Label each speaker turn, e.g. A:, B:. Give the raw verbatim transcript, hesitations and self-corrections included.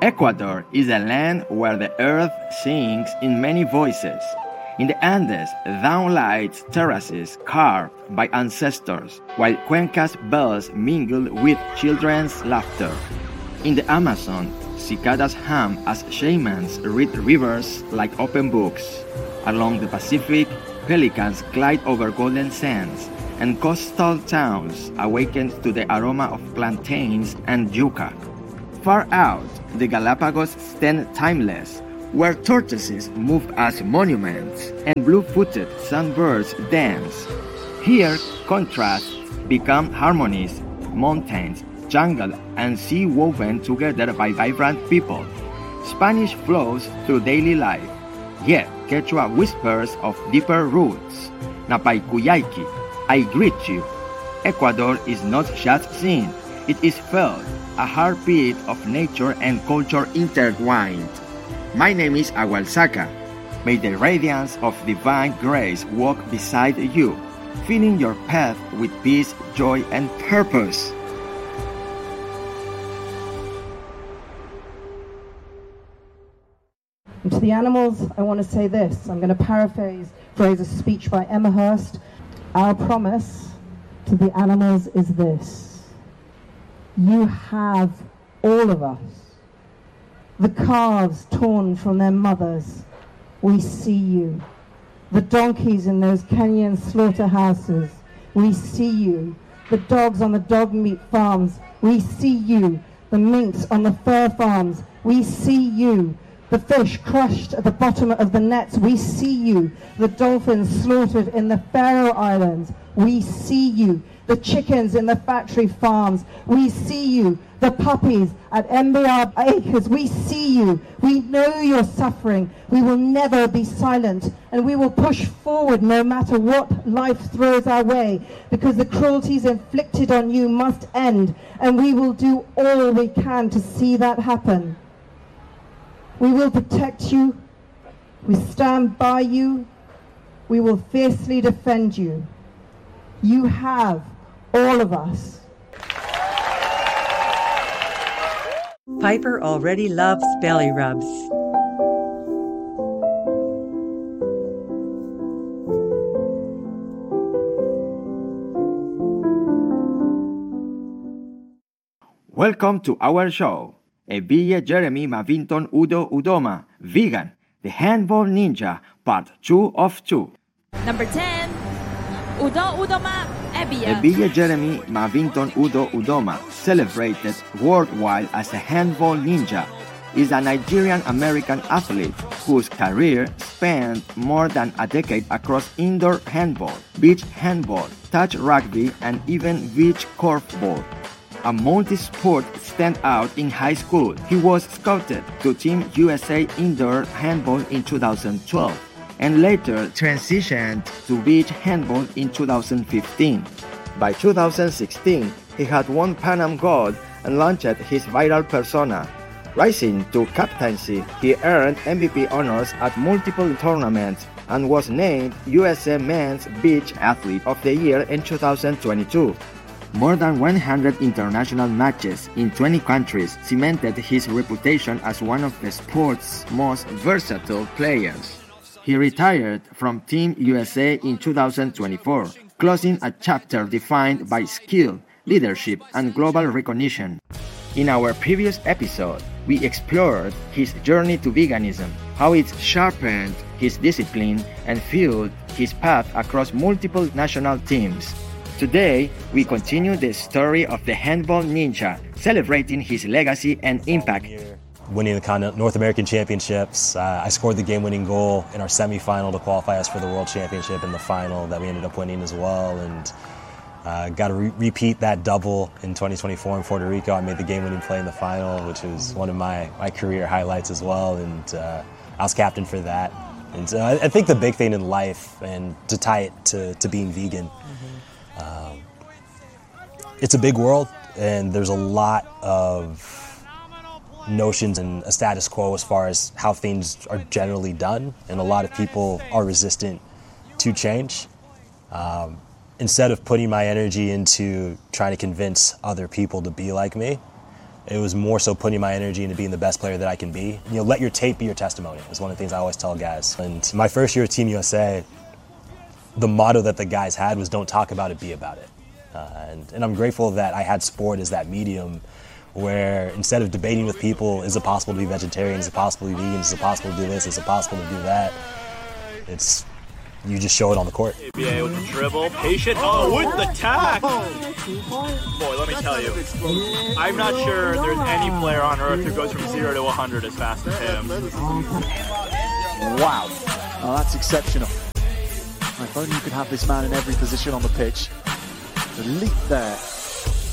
A: Ecuador is a land where the earth sings in many voices. In the Andes, dawn lights terraces carved by ancestors, while Cuenca's bells mingle with children's laughter. In the Amazon, cicadas hum as shamans read rivers like open books. Along the Pacific, pelicans glide over golden sands, and coastal towns awaken to the aroma of plantains and yuca. Far out, the Galapagos stand timeless, where tortoises move as monuments and blue-footed sunbirds dance. Here, contrasts become harmonies, mountains, jungle, and sea woven together by vibrant people. Spanish flows through daily life, yet Quechua whispers of deeper roots. Napaykuyaiki, I greet you. Ecuador is not just seen, it is felt, a heartbeat of nature and culture intertwined. My name is Agualsaca. May the radiance of divine grace walk beside you, filling your path with peace, joy, and purpose.
B: And to the animals, I want to say this. I'm going to paraphrase phrase a speech by Emma Hurst. Our promise to the animals is this. You have all of us. The calves torn from their mothers, we see you. The donkeys in those Kenyan slaughterhouses, we see you. The dogs on the dog meat farms, we see you. The minks on the fur farms, we see you. The fish crushed at the bottom of the nets, we see you. The dolphins slaughtered in the Faroe Islands, we see you. The chickens in the factory farms, we see you. The puppies at Embiar Acres, we see you. We know you're suffering. We will never be silent, and we will push forward no matter what life throws our way, because the cruelties inflicted on you must end, and we will do all we can to see that happen. We will protect you. We stand by you. We will fiercely defend you. You have all of us.
C: Piper already loves belly rubs.
A: Welcome to our show. Evilla Jeremy Mavinton Udo Udoma, Vegan, the Handball Ninja, Part two of two.
D: Number ten, Udo Udoma, Evilla.
A: Evilla Jeremy Mavinton Udo Udoma, celebrated worldwide as a handball ninja, is a Nigerian-American athlete whose career spanned more than a decade across indoor handball, beach handball, touch rugby, and even beach korfball. A multi-sport standout in high school, he was scouted to Team U S A Indoor Handball in two thousand twelve and later transitioned to beach handball in two thousand fifteen. By two thousand sixteen, he had won Pan Am Gold and launched his viral persona. Rising to captaincy, he earned M V P honors at multiple tournaments and was named U S A Men's Beach Athlete of the Year in two thousand twenty-two. More than one hundred international matches in twenty countries cemented his reputation as one of the sport's most versatile players. He retired from Team U S A in two thousand twenty-four, closing a chapter defined by skill, leadership, and global recognition. In our previous episode, we explored his journey to veganism, how it sharpened his discipline and fueled his path across multiple national teams. Today, we continue the story of the handball ninja, celebrating his legacy and impact.
E: Winning the North American Championships, uh, I scored the game-winning goal in our semifinal to qualify us for the World Championship in the final that we ended up winning as well, and uh, got to re- repeat that double in twenty twenty-four in Puerto Rico. I made the game-winning play in the final, which was one of my, my career highlights as well, and uh, I was captain for that. And so I, I think the big thing in life, and to tie it to, to being vegan, Um, it's a big world, and there's a lot of notions and a status quo as far as how things are generally done, and a lot of people are resistant to change. Um, instead of putting my energy into trying to convince other people to be like me, It was more so putting my energy into being the best player that I can be. You know, let your tape be your testimony is one of the things I always tell guys. And my first year at Team U S A, the motto that the guys had was don't talk about it, be about it. Uh, and, and I'm grateful that I had sport as that medium where instead of debating with people, is it possible to be vegetarian, is it possible to be vegan, is it possible to do this, is it possible to do that, it's, you just show it on the court.
F: A B A with the dribble, patient, oh, with the tack! Boy, let me tell you, I'm not sure there's any player on earth who goes from zero to one hundred as fast as him.
G: Wow, oh, that's exceptional. If only you could have this man in every position on the pitch. The leap there